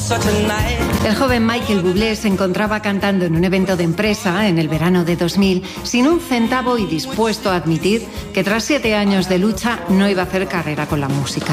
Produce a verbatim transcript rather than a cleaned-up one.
El joven Michael Bublé se encontraba cantando en un evento de empresa en el verano de dos mil sin un centavo y dispuesto a admitir que tras siete años de lucha no iba a hacer carrera con la música.